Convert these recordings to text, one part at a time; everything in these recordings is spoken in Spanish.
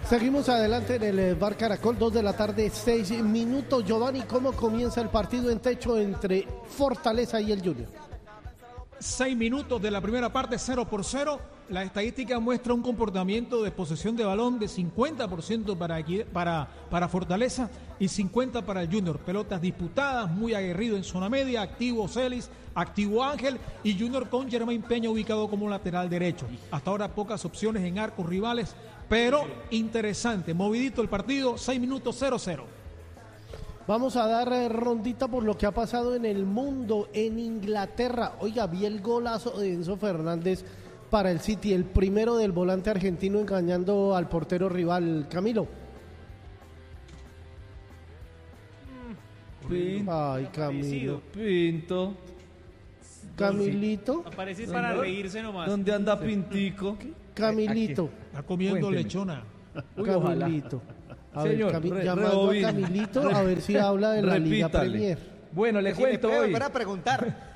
Seguimos adelante en el Bar Caracol, 2 de la tarde, 6 minutos. Giovanni, ¿cómo comienza el partido en techo entre Fortaleza y el Junior? 6 minutos de la primera parte, 0-0. La estadística muestra un comportamiento de posesión de balón de 50% para Fortaleza y 50% para el Junior. Pelotas disputadas, muy aguerrido en zona media, activo Celis, activo Ángel y Junior con Germain Peña ubicado como lateral derecho. Hasta ahora pocas opciones en arcos rivales, pero interesante, movidito el partido, 6 minutos, 0-0. Vamos a dar rondita por lo que ha pasado en el mundo, en Inglaterra. Oiga, vi el golazo de Enzo Fernández para el City, el primero del volante argentino engañando al portero rival. Camilo. Ay, Camilo. Pinto. Camilito. Aparece para reírse nomás. ¿Dónde anda Pintico? Camilito. Está comiendo Cuénteme. lechona. Camilito. A Señor, ver, llamando a Camilito a ver si habla de la Liga repítale. Premier. Bueno, le cuento hoy. Para preguntar.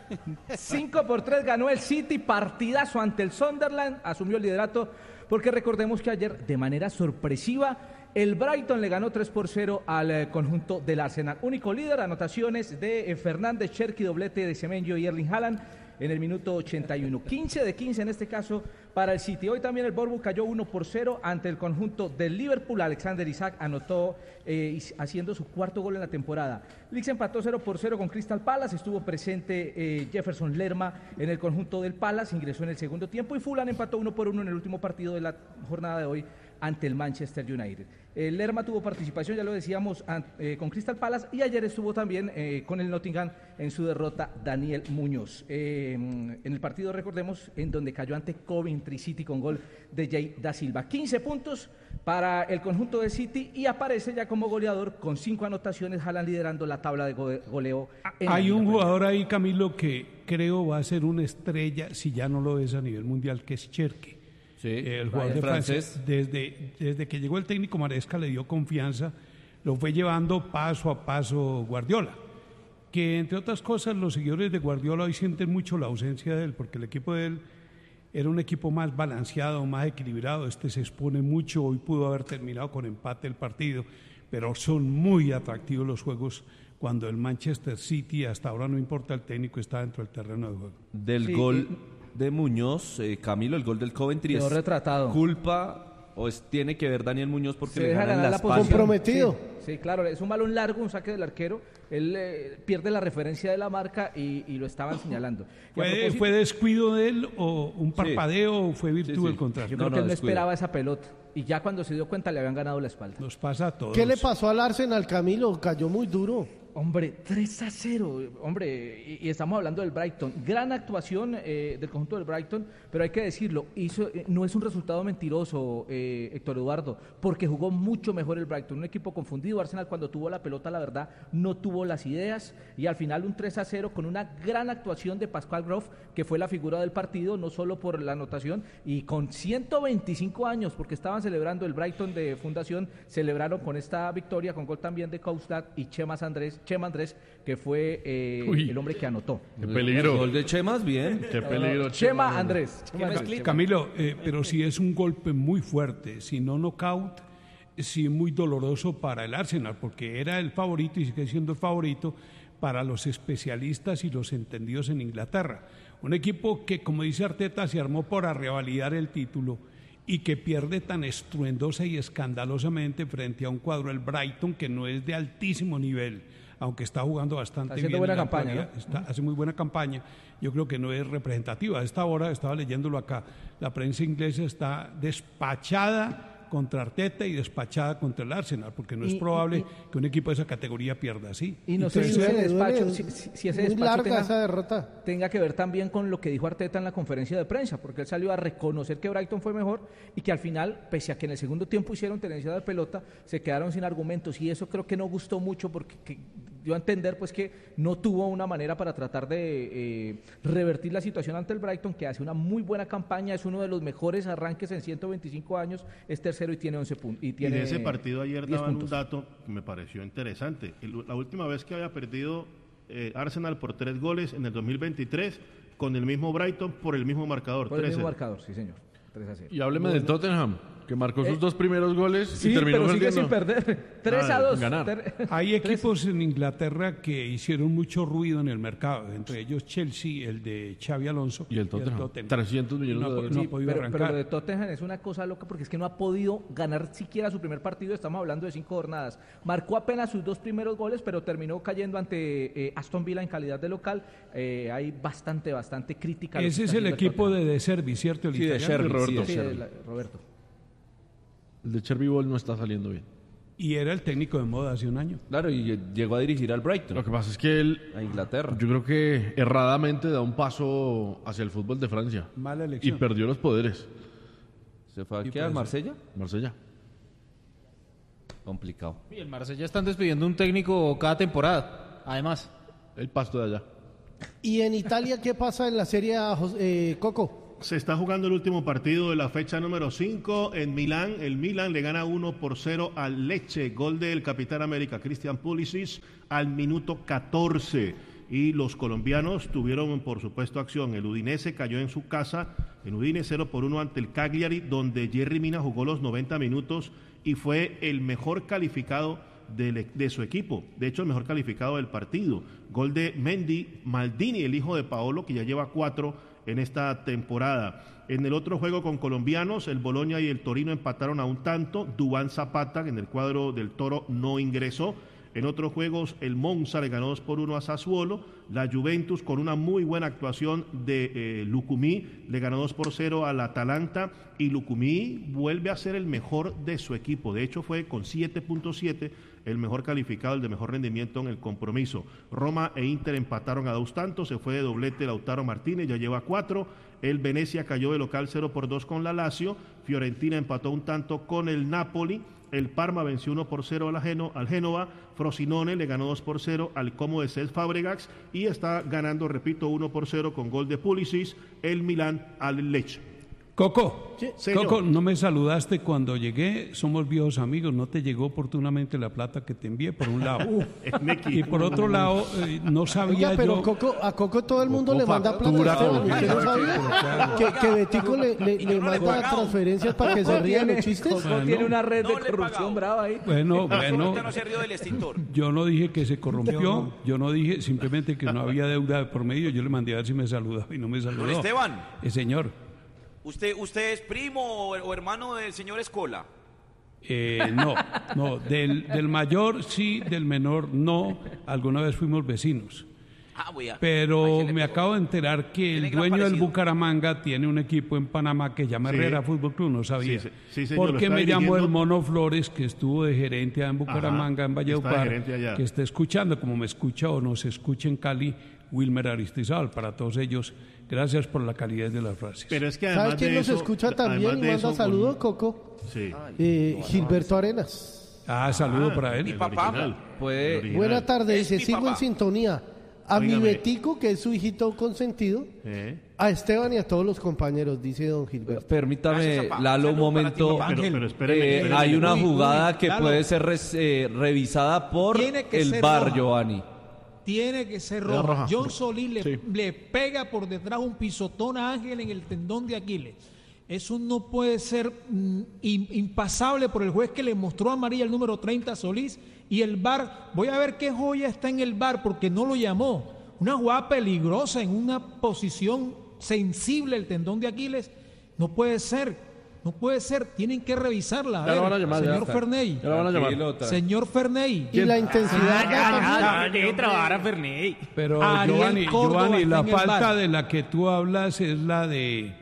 5-3 ganó el City, partidazo ante el Sunderland, asumió el liderato, porque recordemos que ayer, de manera sorpresiva, el Brighton le ganó 3-0 al conjunto del Arsenal. Único líder, anotaciones de Fernández, Cherki, doblete de Semenyo y Erling Haaland en el minuto 81. 15 de 15 en este caso para el City. Hoy también el Bournemouth cayó 1-0 ante el conjunto del Liverpool. Alexander Isak anotó haciendo su cuarto gol en la temporada. Leeds empató 0-0 con Crystal Palace. Estuvo presente Jefferson Lerma en el conjunto del Palace. Ingresó en el segundo tiempo y Fulham empató 1-1 en el último partido de la jornada de hoy ante el Manchester United. Lerma tuvo participación, ya lo decíamos, con Crystal Palace y ayer estuvo también con el Nottingham en su derrota Daniel Muñoz. En el partido, recordemos, en donde cayó ante Coventry City con gol de Jay da Silva. 15 puntos para el conjunto de City y aparece ya como goleador con 5 anotaciones, Haaland liderando la tabla de goleo. Hay un jugador ahí, Camilo, que creo va a ser una estrella, si ya no lo es a nivel mundial, que es Cherki. Sí, El jugador de Francia, desde que llegó el técnico Maresca le dio confianza, lo fue llevando paso a paso Guardiola, que entre otras cosas los seguidores de Guardiola hoy sienten mucho la ausencia de él, porque el equipo de él era un equipo más balanceado, más equilibrado, este se expone mucho, hoy pudo haber terminado con empate el partido, pero son muy atractivos los juegos cuando el Manchester City, hasta ahora no importa el técnico, está dentro del terreno de juego. Del gol de Muñoz, Camilo, el gol del Coventry Quedó es retratado. culpa o tiene que ver Daniel Muñoz porque Se le deja ganan ganar la la espalda. posición. Comprometido. Sí, claro, es un balón largo, un saque del arquero. Él pierde la referencia de la marca y lo estaban señalando. Y a propósito, ¿Fue descuido de él o un parpadeo o fue virtud del contrario? yo creo que él no descuido. esperaba esa pelota. Y ya cuando se dio cuenta le habían ganado la espalda. Nos pasa a todos. ¿Qué le pasó al Arsenal, Camilo? Cayó muy duro. Hombre, 3-0, hombre, y estamos hablando del Brighton. Gran actuación del conjunto del Brighton, pero hay que decirlo, no es un resultado mentiroso, Héctor Eduardo, porque jugó mucho mejor el Brighton, un equipo confundido. Arsenal cuando tuvo la pelota, la verdad, no tuvo las ideas, y al final un 3-0 con una gran actuación de Pascal Groff, que fue la figura del partido, no solo por la anotación, y con 125 años, porque estaban celebrando el Brighton de fundación, celebraron con esta victoria, con gol también de Koustad y Chema Andrés, que fue el hombre que anotó. Qué peligro. El gol de Chemas, bien. Qué peligro. Chema Andrés. Camilo, pero sí es un golpe muy fuerte, si no knockout, sí muy doloroso para el Arsenal, porque era el favorito y sigue siendo el favorito para los especialistas y los entendidos en Inglaterra. Un equipo que, como dice Arteta, se armó para revalidar el título y que pierde tan estruendosa y escandalosamente frente a un cuadro, el Brighton, que no es de altísimo nivel, aunque está jugando bastante bien. Buena campaña, ¿no? Hace muy buena campaña. Yo creo que no es representativa. A esta hora, estaba leyéndolo acá, la prensa inglesa está despachada contra Arteta y despachada contra el Arsenal, porque no es probable que un equipo de esa categoría pierda así. Y no sé si ese despacho, si ese muy despacho larga esa derrota. tenga que ver también con lo que dijo Arteta en la conferencia de prensa, porque él salió a reconocer que Brighton fue mejor y que al final, pese a que en el segundo tiempo hicieron tenencia de pelota, se quedaron sin argumentos, y eso creo que no gustó mucho, porque dio a entender pues que no tuvo una manera para tratar de revertir la situación ante el Brighton, que hace una muy buena campaña, es uno de los mejores arranques en 125 años, es tercero y tiene 11 puntos. Y de ese partido ayer daban puntos. un dato que me pareció interesante. La última vez que había perdido Arsenal por 3 goles en el 2023 con el mismo Brighton por el mismo marcador. Por el mismo marcador, sí señor. 3-0. Y hábleme del Tottenham, Que marcó sus 2 primeros goles Sí, y terminó pero sigue sin perdiendo. perder. 3-2. ganar. Hay equipos en Inglaterra que hicieron mucho ruido en el mercado, entre ellos Chelsea, el de Xavi Alonso Y el Tottenham. 300 millones de dólares. No Sí, ha podido pero arrancar. lo de Tottenham es una cosa loca porque es que no ha podido ganar siquiera su primer partido. Estamos hablando de 5 jornadas. Marcó apenas sus 2 primeros goles, pero terminó cayendo ante Aston Villa en calidad de local. Hay bastante crítica. a lo que Ese es está el haciendo equipo Tottenham. De Servi, ¿cierto? El Sí, de italiano. Sherby, Roberto. sí, de Sí, Sherby. Roberto. El de Cherby Ball no está saliendo bien. Y era el técnico de moda hace un año. Claro, y llegó a dirigir al Brighton, Lo que pasa es que él, a Inglaterra. yo creo que erradamente da un paso hacia el fútbol de Francia. Mala Y elección. perdió los poderes. ¿Se fue Y aquí al por Marsella? Marsella. Complicado. Y el Marsella están despidiendo un técnico cada temporada, además. El pasto de allá. ¿Y en Italia qué pasa en la Serie A, Coco? Se está jugando el último partido de la fecha número 5 en Milán. El Milan le gana 1-0 al Lecce. Gol del capitán América, Christian Pulisic, al minuto 14. Y los colombianos tuvieron, por supuesto, acción. El Udinese cayó en su casa, en Udine 0-1 ante el Cagliari, donde Jerry Mina jugó los 90 minutos y fue el mejor calificado de su equipo. De hecho, el mejor calificado del partido. Gol de Mendy Maldini, el hijo de Paolo, que ya lleva 4 en esta temporada. En el otro juego con colombianos, el Bologna y el Torino empataron a un tanto. Duván Zapata, en el cuadro del Toro, no ingresó. En otros juegos, el Monza le ganó 2-1 a Sassuolo. La Juventus, con una muy buena actuación de Lucumí, le ganó 2-0 al Atalanta. Y Lucumí vuelve a ser el mejor de su equipo. De hecho, fue con 7.7 el mejor calificado, el de mejor rendimiento en el compromiso. Roma e Inter empataron a 2 tantos. Se fue de doblete Lautaro Martínez, ya lleva 4. El Venecia cayó de local 0-2 con la Lazio. Fiorentina empató un tanto con el Napoli. El Parma venció 1-0 al Génova. Frosinone le ganó 2-0 al Como de Cesc Fabregas. Y está ganando, repito, 1-0 con gol de Pulisic, el Milán al Lecce. Coco, Sí, señor. Coco, no me saludaste cuando llegué. Somos viejos amigos. No te llegó oportunamente la plata que te envié, por un lado. Neki. Y por otro lado, no sabía Oiga, pero yo. a Coco todo el mundo le manda plata. factura, ¿Usted Coco. no sabía? Que Betico le manda transferencias para que se rían los chistes. Coco tiene una red de No le he corrupción pagado. brava ahí. Bueno, Ahorita no se rió del extintor. yo no dije que se corrompió. Yo no dije simplemente que no había deuda de por medio. Yo le mandé a ver si me saludaba y no me saludó. Don Esteban, Señor. ¿usted es primo o hermano del señor Escola? No, del mayor sí, del menor no. Alguna vez fuimos vecinos. Ah, voy a. Pero Ahí se le me pegó. acabo de enterar que Tiene el gran dueño del parecido. Bucaramanga tiene un equipo en Panamá que se llama Sí. Herrera Fútbol Club, no sabía. Sí, señor, lo Porque está me llamó el dirigiendo. Mono Flores, que estuvo de gerente allá en Bucaramanga, Ajá, en está de Valledupar, gerente allá. que está escuchando, como me escucha o nos escucha en Cali, Wilmer Aristizábal. Para todos ellos, gracias por la calidad de las frases. Pero es que además ¿Sabes quién de nos eso, escucha además también y de manda eso, saludos, Coco? Sí. Gilberto Arenas. Saludo para él. Mi papá. Original. Puede- El original. Buena tarde, Es dice, mi sigo papá. en sintonía. A mi Óigame. Betico, que es su hijito consentido, a Esteban y a todos los compañeros, dice don Gilberto. Permítame, Gracias, papá. Lalo, un Saludos para ti, momento. papá. Pero espéreme. Hay una Uy, jugada que Lalo. puede ser revisada por Tiene que el ser VAR, roja. Giovanni. Tiene que ser roja. roja. John Solís le pega por detrás un pisotón a Ángel en el tendón de Aquiles. Eso no puede ser impasable por el juez que le mostró amarilla el número 30 a Solís y el VAR. Voy a ver qué joya está en el VAR porque no lo llamó. Una jugada peligrosa en una posición sensible el tendón de Aquiles. No puede ser. No puede ser. Tienen que revisarla. A Ya lo ver, van a llamar, ya señor está. Ferney. Ya lo van a llamar. Tranquilo, Señor Ferney. Y la intensidad también. Deje trabajar a Ferney. Pero Ariel Córdoba Giovanni, la está en el falta VAR. de la que tú hablas es la de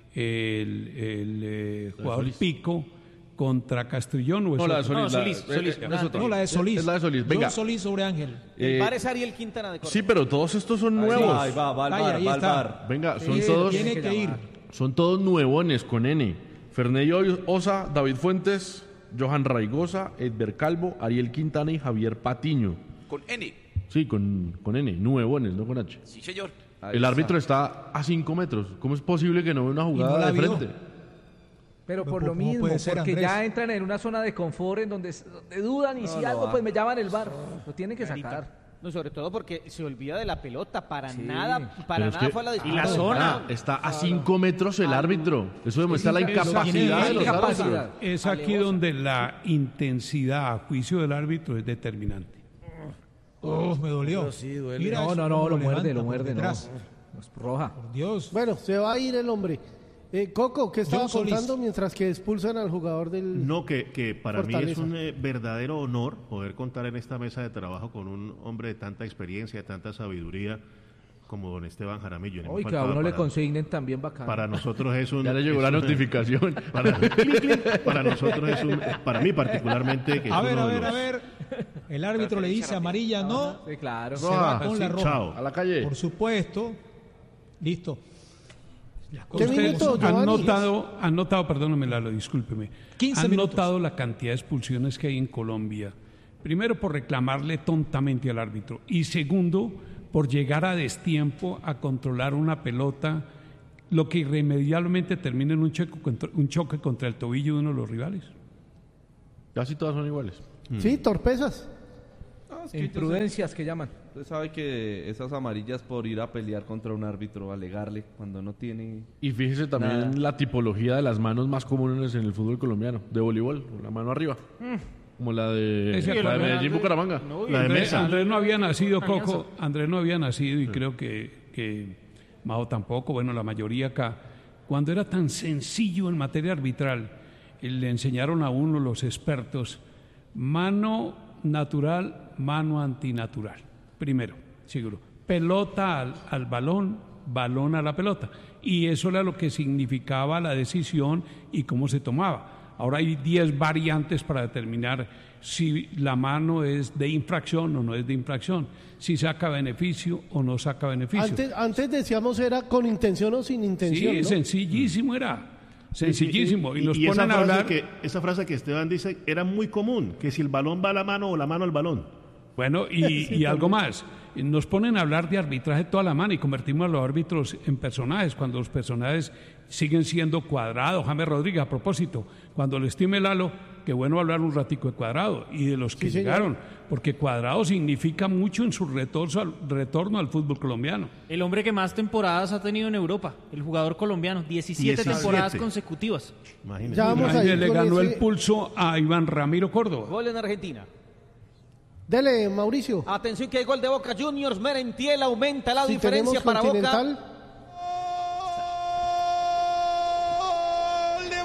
jugador Solís. Pico contra Castrillón o es No, la de otra? Solís. Solís. es otra. No, la de Solís. Es la de Solís. Venga. John Solís sobre Ángel. El bar es Ariel Quintana de Córdoba. Sí, pero todos estos son nuevos. Ahí va al Ahí, VAR, ahí va al está. VAR. Venga, son Sí, todos, tiene que ir. son todos nuevones con N. Ferney Osa, David Fuentes, Johan Raigosa, Edber Calvo, Ariel Quintana y Javier Patiño. Con N. Sí, con N, nuevones, no con H. Sí, señor. Ahí El está. árbitro está a 5 metros. ¿Cómo es posible que no vea una no jugada la de vio. frente? Pero por ¿Cómo lo mismo, puede ser, porque Andrés? ya entran en una zona de confort en donde dudan y si algo pues me llaman el bar. Lo tienen que sacar. No, sobre todo porque se olvida de la pelota, para Pero nada es que fue a la y disputa. la zona está a 5 metros el árbitro. Eso demuestra la incapacidad de los árbitros. Es aquí donde la intensidad a juicio del árbitro es determinante. Me dolió. Pero sí, duele. Mira No, eso, lo cómo muerde, levanta lo por muerde, no. detrás. Es roja. Por Dios. Bueno, se va a ir el hombre. Coco, ¿qué estaba John Solís. contando mientras que expulsan al jugador del... No, que para mí es Fortaleza. un verdadero honor poder contar en esta mesa de trabajo con un hombre de tanta experiencia, de tanta sabiduría como don Esteban Jaramillo. Ni me Uy, que a faltaba uno le para- consignen también bacán. Para nosotros es un... Ya le llegó es la un- notificación. Para nosotros es un... Para mí particularmente... Que es A ver, uno a de ver, los- a ver. El árbitro le dice amarilla, no. Sí, claro. Se va con la roja. Chao. A la calle. Por supuesto. Listo. Las ¿Qué cosas minuto, como son. Giovanni? Han notado, perdóname Lalo, discúlpeme. 15 han minutos. notado la cantidad de expulsiones que hay en Colombia. Primero, por reclamarle tontamente al árbitro. Y segundo, por llegar a destiempo a controlar una pelota, lo que irremediablemente termina en un choque contra el tobillo de uno de los rivales. Casi todas son iguales. Sí, torpezas. Imprudencias que llaman. Usted sabe que esas amarillas por ir a pelear contra un árbitro, alegarle cuando no tiene... Y fíjese también Nada. la tipología de las manos más comunes en el fútbol colombiano, de voleibol, la mano arriba. Como la de, Es cierto. la de Medellín Bucaramanga. La de Mesa. Andrés no había nacido, Coco. Andrés no había nacido y creo que Majo tampoco, bueno, la mayoría acá. Cuando era tan sencillo en materia arbitral, le enseñaron a uno los expertos, mano natural, mano antinatural. Primero, seguro. Pelota al balón, balón a la pelota. Y eso era lo que significaba la decisión y cómo se tomaba. Ahora hay 10 variantes para determinar si la mano es de infracción o no es de infracción, si saca beneficio o no saca beneficio. Antes decíamos era con intención o sin intención, Sí, ¿no? sencillísimo era. Sencillísimo. Y nos esa ponen a frase hablar. esa frase que Esteban dice era muy común, que si el balón va a la mano o la mano al balón. Bueno, y algo más. Nos ponen a hablar de arbitraje toda la mano y convertimos a los árbitros en personajes, cuando los personajes siguen siendo Cuadrado. James Rodríguez, a propósito, cuando le estime Lalo, qué bueno hablar un ratico de Cuadrado y de los que Sí, señor. llegaron, porque Cuadrado significa mucho en su retorno al fútbol colombiano. El hombre que más temporadas ha tenido en Europa, el jugador colombiano, 17 temporadas consecutivas. Imagínese. Ya vamos a ir Le con ganó ese- el pulso a Iván Ramiro Córdoba. Gol en Argentina. Dele, Mauricio. Atención que hay gol de Boca Juniors. Merentiel aumenta la Si diferencia tenemos para Boca. Continental, ¡Gol de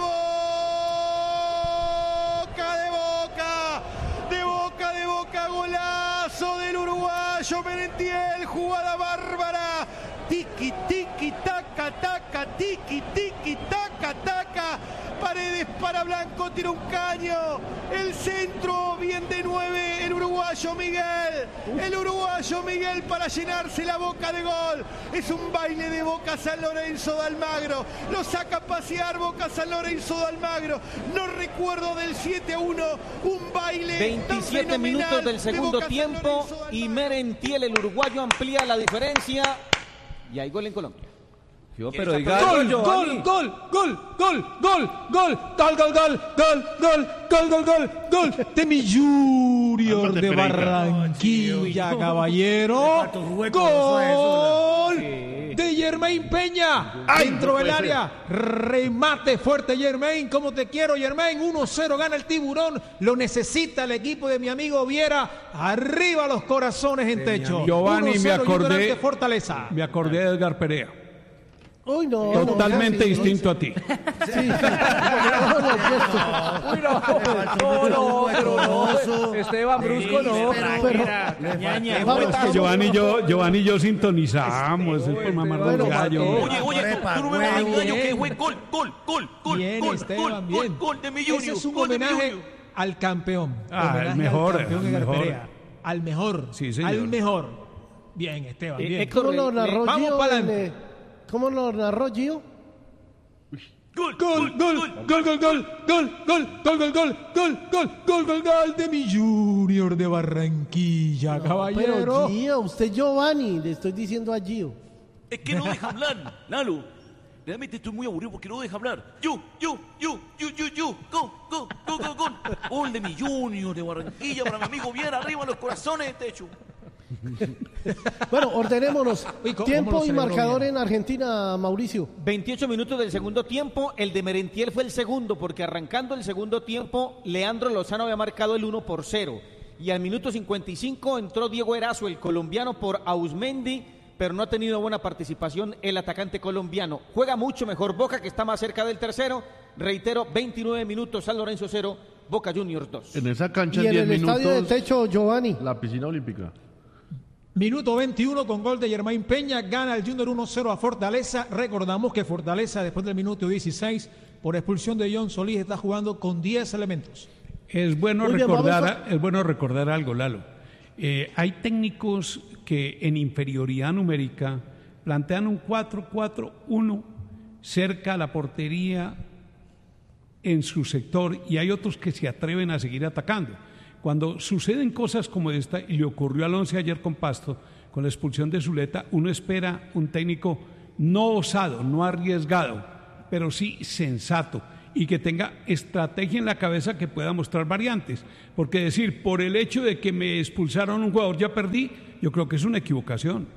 Boca! De Boca, golazo del uruguayo Merentiel, jugada bárbara. Tiki, tiki, taca, taca, tiki, tiki, taca, taca. Paredes para Blanco, tira un caño. El centro, bien de 9, el uruguayo Miguel. El uruguayo Miguel para llenarse la boca de gol. Es un baile de Boca San Lorenzo de Almagro. Lo saca a pasear Boca San Lorenzo de Almagro. No recuerdo del 7-1, un baile 27 tan minutos fenomenal del de segundo Boca San tiempo Lorenzo de y Almagro. Merentiel, el uruguayo, amplía la diferencia. Y hay gol en Colombia. Pero diga... Gol, gol, gol, gol, gol, gol, gol, gol, gol, gol, gol, gol, gol, gol, gol, gol de mi Junior Ándate, de Pereira. Barranquilla, caballero. Gol de Germain Peña dentro del área. Remate fuerte, Germain. Como te quiero, Germain. 1-0 gana el Tiburón. Lo necesita el equipo de mi amigo Viera. Arriba los corazones en techo. Giovanni, 1-0 me acordé, Junior ante Fortaleza. me acordé de Edgar Perea. uy, no. Totalmente no, sí, distinto a ti. Sí. Uy, no, pero no. Esteban Brusco no. No, es que Giovanni y yo sintonizamos, es por mamar bueno, los gallos. Oye, tú no me vas a engañar que fue gol Bien, Esteban, bien. gol de mi Ese Junior. es un gol de mi homenaje Junior. al campeón. Ah, Homenaje el mejor, al campeón el Edgar mejor. Perea. Al mejor. Sí, señor. Al mejor. Bien, Esteban, bien. Héctor, ¿Cómo lo narró Vamos Gio? pa'lante. ¿Cómo lo narró Gio? Gol, Gol, gol, gol, gol, gol, gol, gol, gol, gol, gol, gol, gol, gol, gol de mi Junior de Barranquilla, Pero caballero. Gio, usted Giovanni, le estoy diciendo a Gio. Es que no deja hablar, Lalo. Realmente estoy muy aburrido porque no deja hablar. Gol. Gol de mi Junior de Barranquilla para mi amigo Viera, arriba los corazones de techo. Bueno, ordenémonos. Tiempo y marcador en Argentina, Mauricio. 28 minutos del segundo tiempo. El de Merentiel fue el segundo, porque arrancando el segundo tiempo, Leandro Lozano había marcado el 1-0. Y al minuto 55 entró Diego Erazo, el colombiano, por Ausmendi, pero no ha tenido buena participación el atacante colombiano. Juega mucho mejor Boca, que está más cerca del tercero. Reitero, 29 minutos, San Lorenzo 0, Boca Juniors 2. En esa cancha Y en en 10 el estadio de minutos, techo, Giovanni. la piscina olímpica. Minuto 21 con gol de Germain Peña, gana el Junior 1-0 a Fortaleza. Recordamos que Fortaleza, después del minuto 16, por expulsión de John Solís, está jugando con 10 elementos. Es bueno Muy bien, recordar algo, Lalo. Hay técnicos que en inferioridad numérica plantean un 4-4-1 cerca a la portería en su sector, y hay otros que se atreven a seguir atacando. Cuando suceden cosas como esta, y le ocurrió al Once ayer con Pasto, con la expulsión de Zuleta, uno espera un técnico no osado, no arriesgado, pero sí sensato, y que tenga estrategia en la cabeza que pueda mostrar variantes. Porque decir, por el hecho de que me expulsaron un jugador ya perdí, yo creo que es una equivocación.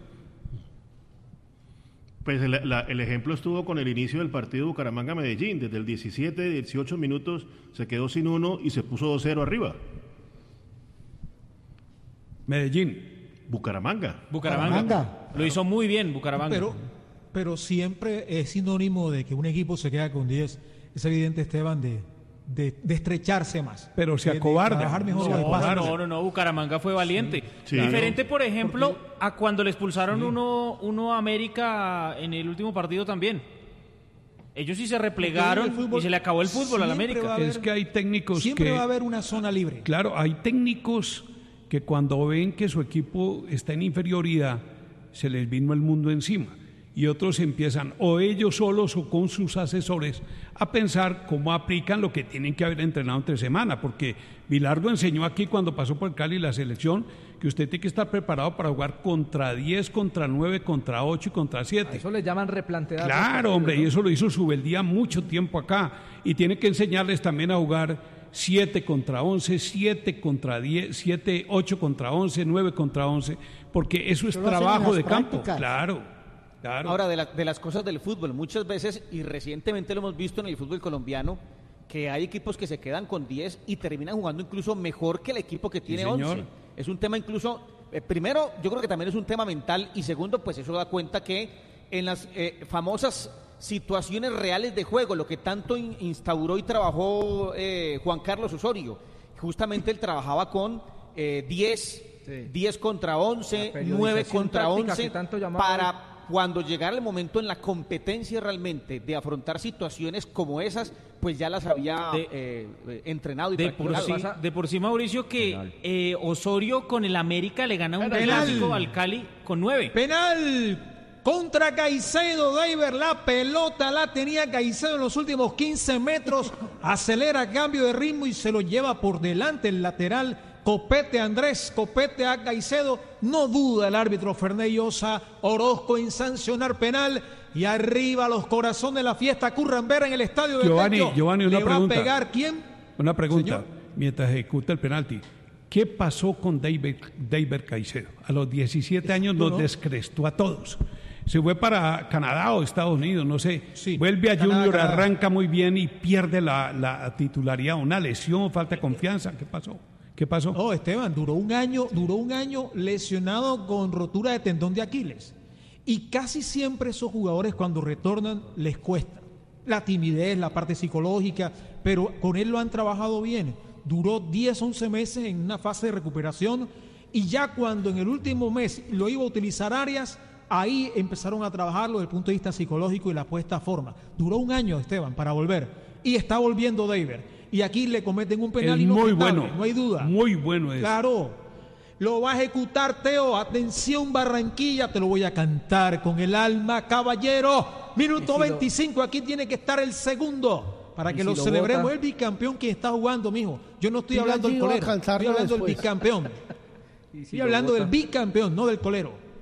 Pues el ejemplo estuvo con el inicio del partido Bucaramanga-Medellín. Desde el 17, 18 minutos se quedó sin uno y se puso 2-0 arriba. Medellín. Bucaramanga. Lo hizo muy bien Bucaramanga. Pero siempre es sinónimo de que un equipo se queda con 10. Es evidente, Esteban, de estrecharse más. Pero se acobarda. Trabajar mejor los espacios. No, Bucaramanga fue valiente. Sí. Diferente, por ejemplo, a cuando le expulsaron uno a América en el último partido también. Ellos sí se replegaron y se le acabó el fútbol al América. Es que hay técnicos siempre va a haber una zona libre. Claro, hay técnicos que cuando ven que su equipo está en inferioridad, se les vino el mundo encima. Y otros empiezan, o ellos solos o con sus asesores, a pensar cómo aplican lo que tienen que haber entrenado entre semana, porque Bilardo enseñó aquí cuando pasó por Cali la selección que usted tiene que estar preparado para jugar contra 10, contra 9, contra 8 y contra 7. A eso le llaman replantear. Claro, hombre, y eso lo hizo Subeldía mucho tiempo acá, y tiene que enseñarles también a jugar 7 contra 11, 7 contra 10, 7, 8 contra 11, 9 contra 11, porque eso es trabajo de campo. Claro. Ahora, de las cosas del fútbol, muchas veces, y recientemente lo hemos visto en el fútbol colombiano, que hay equipos que se quedan con 10 y terminan jugando incluso mejor que el equipo que tiene 11. Es un tema incluso, primero, yo creo que también es un tema mental, y segundo, pues eso da cuenta que en las famosas situaciones reales de juego, lo que tanto instauró y trabajó Juan Carlos Osorio, justamente él trabajaba con 10 contra 11, 9 contra 11, para cuando llegara el momento en la competencia realmente de afrontar situaciones como esas, pues ya las había entrenado y practicado. De por sí, Mauricio, que Osorio con el América le gana un clásico al Cali con 9. Penal contra Caicedo, David, la pelota la tenía Caicedo en los últimos 15 metros, acelera, cambio de ritmo y se lo lleva por delante el lateral. Copete Andrés, copete a Caicedo, no duda el árbitro Ferney Osa Orozco en sancionar penal, y arriba los corazones de la fiesta Currambera en el estadio de Techo. Giovanni, una ¿Le pregunta. va a pegar quién? Una pregunta, Señor. Mientras ejecuta el penalti. ¿Qué pasó con David Caicedo? A los 17 años nos descrestó a todos. Se fue para Canadá o Estados Unidos, no sé. Sí, vuelve a Canadá, Junior, Canadá. arranca muy bien y pierde la titularidad. Una lesión, falta de confianza. ¿Qué pasó? No, Esteban, duró un año lesionado con rotura de tendón de Aquiles. Y casi siempre esos jugadores cuando retornan les cuesta. La timidez, la parte psicológica, pero con él lo han trabajado bien. Duró 10, 11 meses en una fase de recuperación, y ya cuando en el último mes lo iba a utilizar Arias, ahí empezaron a trabajarlo desde el punto de vista psicológico y la puesta a forma. Duró un año, Esteban, para volver. Y está volviendo David. Y aquí le cometen un penal es muy inobjetable, bueno, no hay duda. Muy bueno es. Claro, lo va a ejecutar Teo. Atención Barranquilla, te lo voy a cantar con el alma, caballero. Minuto 25, aquí tiene que estar el segundo para que lo celebremos. El bicampeón que está jugando, mijo. Yo no estoy hablando del colero, estoy hablando del bicampeón. Estoy hablando del bicampeón, no del colero.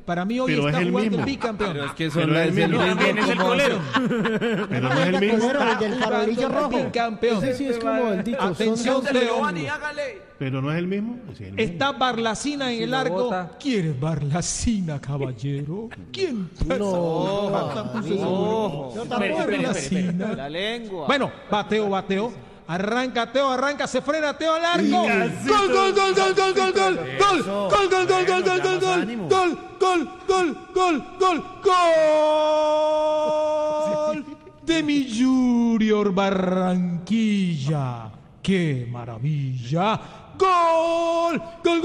Para mí hoy Pero está es el jugando mismo. el bicampeón. Pero es que Pero son es el mismo. También es el colero. Pero no es el mismo. El del farolillo rojo. Bicampeón. Ese sí es como el dicho. Atención, Teo. Pero no es el mismo. Sí, el mismo. Está Barlacina en el lo arco. bota. ¿Quieres Barlacina, caballero? ¿Quién? No. Barlacina. La lengua. Bueno, bateo. Arranca Teo, se frena Teo al arco. Gol. De mi Junior Barranquilla. ¡Qué maravilla! ¡Gol!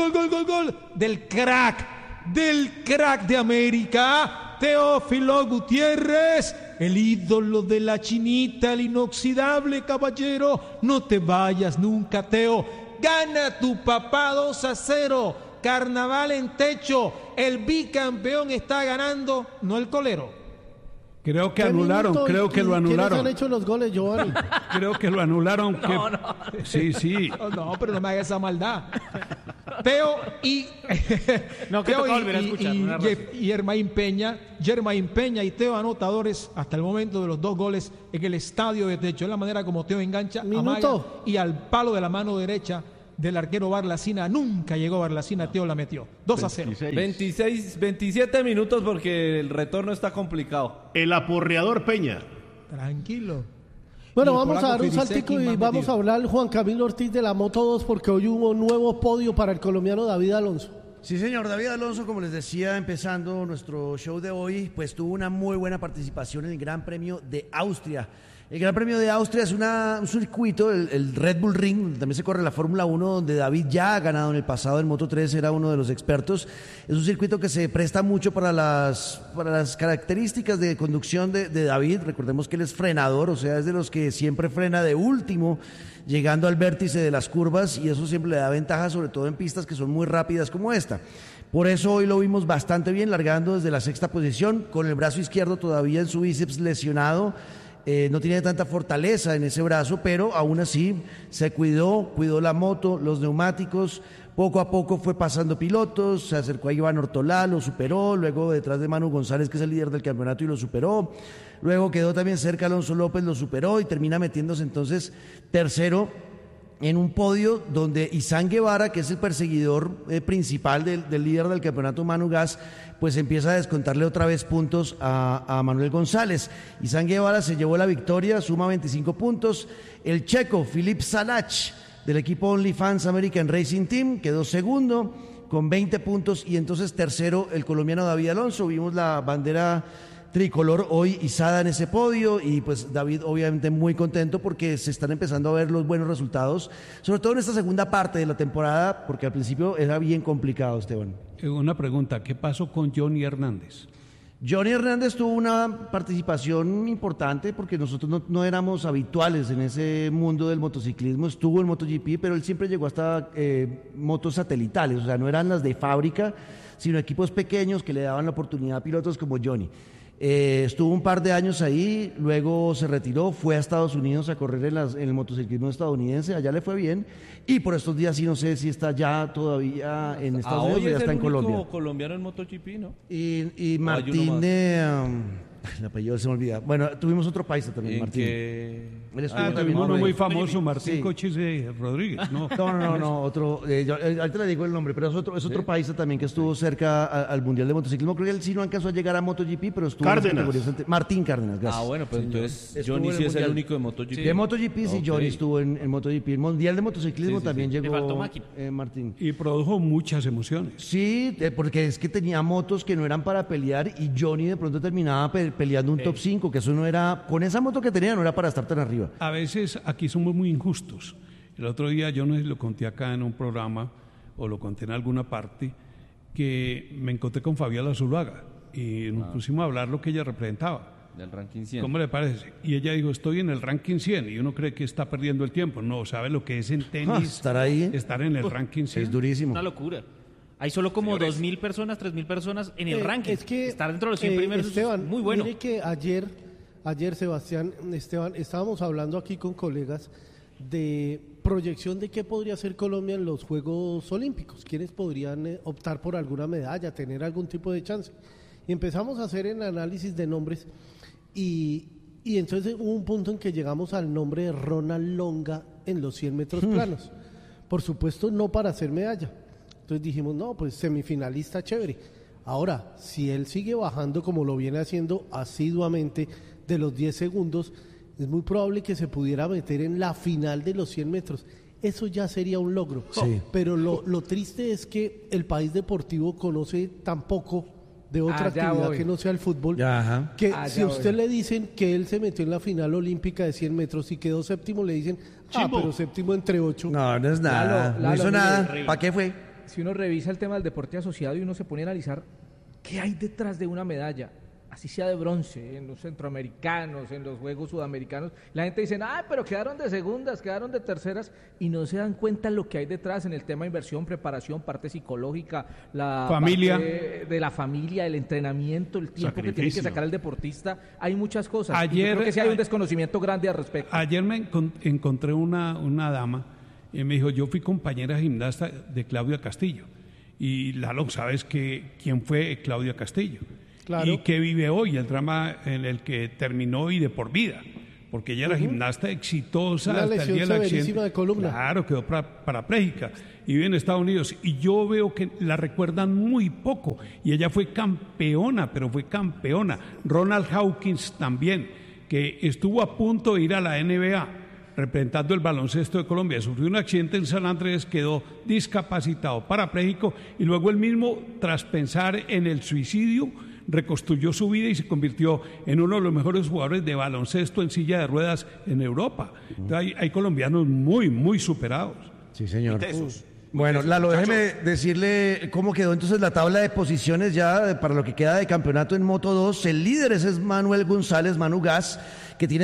Del crack de América, Teófilo Gutiérrez, el ídolo de la chinita, el inoxidable caballero. No te vayas nunca, Teo. Gana tu papá 2-0. Carnaval en techo. El bicampeón está ganando, no el colero. Creo que ¿Qué anularon, minuto creo y que lo ¿Quiénes anularon. han hecho los goles, Giovanni? Creo que lo anularon. Sí. No, pero no me haga esa maldad. Teo y No, que Teo toca volver a escuchar, una razón. y Germain Peña y Teo anotadores hasta el momento de los 2 goles en el estadio de techo. Es la manera como Teo engancha a Minuto. Maya y al palo de la mano derecha del arquero Barlacina. Nunca llegó Barlacina, Teo la metió. 2-0. 27 minutos porque el retorno está complicado. El aporreador Peña. Tranquilo. Bueno, Y vamos a Polaco dar un Filisekis saltico y más vamos metido. a hablar Juan Camilo Ortiz de la Moto 2 porque hoy hubo un nuevo podio para el colombiano David Alonso. Sí, señor. David Alonso, como les decía, empezando nuestro show de hoy, pues tuvo una muy buena participación en el Gran Premio de Austria. El Gran Premio de Austria es un circuito, el Red Bull Ring, donde también se corre la Fórmula 1, donde David ya ha ganado en el pasado en Moto 3, era uno de los expertos. Es un circuito que se presta mucho para las características de conducción de David. Recordemos que él es frenador, o sea, es de los que siempre frena de último, llegando al vértice de las curvas, y eso siempre le da ventaja, sobre todo en pistas que son muy rápidas como esta. Por eso hoy lo vimos bastante bien, largando desde la 6ª posición, con el brazo izquierdo todavía en su bíceps lesionado. No tiene tanta fortaleza en ese brazo, pero aún así se cuidó la moto, los neumáticos. Poco a poco fue pasando pilotos, se acercó a Iván Ortolá, lo superó, luego detrás de Manu González, que es el líder del campeonato, y lo superó. Luego quedó también cerca Alonso López, lo superó y termina metiéndose entonces tercero en un podio donde Izán Guevara, que es el perseguidor principal del líder del campeonato, Manu Gas, pues empieza a descontarle otra vez puntos a Manuel González. Izán Guevara se llevó la victoria, suma 25 puntos. El checo, Filip Salach, del equipo OnlyFans American Racing Team, quedó segundo con 20 puntos, y entonces tercero el colombiano David Alonso. Vimos la bandera tricolor hoy izada en ese podio, y pues David obviamente muy contento porque se están empezando a ver los buenos resultados, sobre todo en esta segunda parte de la temporada, porque al principio era bien complicado, Esteban. Una pregunta, ¿qué pasó con Johnny Hernández? Johnny Hernández tuvo una participación importante porque nosotros no éramos habituales en ese mundo del motociclismo. Estuvo en MotoGP, pero él siempre llegó hasta motos satelitales, o sea, no eran las de fábrica, sino equipos pequeños que le daban la oportunidad a pilotos como Johnny. Estuvo un par de años ahí, luego se retiró, fue a Estados Unidos a correr en el motociclismo estadounidense, allá le fue bien, y por estos días sí no sé si está ya todavía en Estados Unidos o ya está en Colombia. Hoy es el único colombiano en MotoGP, ¿no? Y Martín, el apellido se me olvida. Bueno, tuvimos otro paisa también, Martín. Él estuvo también. Uno muy famoso, Martín Sí. Cochise Rodríguez, ¿no? No, otro, ahorita le digo el nombre, pero es otro paisa también que estuvo cerca al Mundial de Motociclismo. Creo que él sí no alcanzó a llegar a MotoGP, pero estuvo Cárdenas. en categorías Martín Cárdenas, gracias. Ah, bueno, pues entonces Estuvo Johnny en sí el es el Mundial. único de MotoGP. De MotoGP sí, Ok. Johnny estuvo en MotoGP. El Mundial de Motociclismo Sí, también Le llegó faltó máquina. Martín. Y produjo muchas emociones. Sí, porque es que tenía motos que no eran para pelear, y Johnny de pronto terminaba peleando un top 5, que eso no era, con esa moto que tenía no era para estar tan arriba. A veces aquí somos muy injustos. El otro día yo no sé si lo conté acá en un programa o lo conté en alguna parte, que me encontré con Fabiola Zuluaga y nos pusimos a hablar lo que ella representaba. Del ranking 100. ¿Cómo le parece? Y ella dijo, estoy en el ranking 100, y uno cree que está perdiendo el tiempo. No, ¿sabe lo que es en tenis? Estar ahí Estar en el ranking 100. es durísimo. Una locura. Hay solo como 2.000 personas, 3.000 personas en el ranking. Es que, estar dentro de los 100 primeros Esteban, es muy bueno. Mire que ayer Sebastián, Esteban, estábamos hablando aquí con colegas de proyección de qué podría hacer Colombia en los Juegos Olímpicos, quiénes podrían optar por alguna medalla, tener algún tipo de chance. Y empezamos a hacer el análisis de nombres y entonces hubo un punto en que llegamos al nombre de Ronald Longa en los 100 metros planos. Por supuesto, no para hacer medalla. Entonces dijimos, no, pues semifinalista chévere. Ahora, si él sigue bajando como lo viene haciendo asiduamente de los 10 segundos, es muy probable que se pudiera meter en la final de los 100 metros. Eso ya sería un logro. Sí. Pero lo triste es que el país deportivo conoce tan poco de otra actividad que no sea el fútbol, que si a usted le dicen que él se metió en la final olímpica de 100 metros y quedó séptimo, le dicen, pero séptimo entre 8. No es nada, no hizo nada. ¿Para qué fue? Si uno revisa el tema del deporte asociado y uno se pone a analizar qué hay detrás de una medalla, así sea de bronce, en los centroamericanos, en los Juegos Sudamericanos, la gente dice, pero quedaron de segundas, quedaron de terceras, y no se dan cuenta lo que hay detrás en el tema de inversión, preparación, parte psicológica, la familia, parte de la familia, el entrenamiento, el tiempo que tiene que sacar el deportista. Hay muchas cosas. Ayer, creo que sí hay un desconocimiento grande al respecto. Ayer me encontré una dama y me dijo, yo fui compañera gimnasta de Claudia Castillo. Y Lalo, ¿sabes quién fue Claudia Castillo? Claro. Y que vive hoy, el drama en el que terminó y de por vida, porque ella era gimnasta exitosa una hasta el día del accidente. De columna. Claro, quedó parapléjica y vive en Estados Unidos. Y yo veo que la recuerdan muy poco. Y ella fue campeona, pero fue campeona. Ronald Hawkins también, que estuvo a punto de ir a la NBA representando el baloncesto de Colombia. Sufrió un accidente en San Andrés, quedó discapacitado, parapléjico, y luego él mismo, tras pensar en el suicidio, reconstruyó su vida y se convirtió en uno de los mejores jugadores de baloncesto en silla de ruedas en Europa. Entonces, hay colombianos muy, muy superados. Sí, señor. Bueno, Lalo, déjeme decirle cómo quedó entonces la tabla de posiciones ya para lo que queda de campeonato en Moto 2. El líder es Manuel González, Manu Gas, que tiene